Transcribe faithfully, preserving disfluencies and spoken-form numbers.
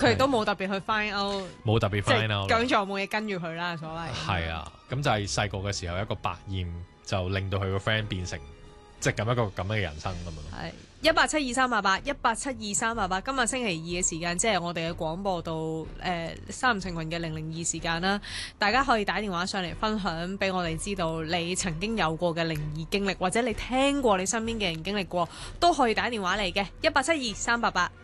佢哋都冇特別去 find out， 冇特別 find out， 究竟仲有冇嘢跟住佢啦，所謂。 係啊，咁就係細個嘅時候一個百厭，就令到佢個 friend 變成即係咁一個咁樣嘅人生咁樣。 係一八七二三八八，一八七二三八八。今日星期二嘅時間，即係我哋嘅廣播道誒、呃、三唔成群嘅零零二時間啦。大家可以打電話上嚟分享，俾我哋知道你曾經有過嘅靈異經歷，或者你聽過你身邊嘅人經歷過，都可以打電話嚟嘅。一八七二三八八。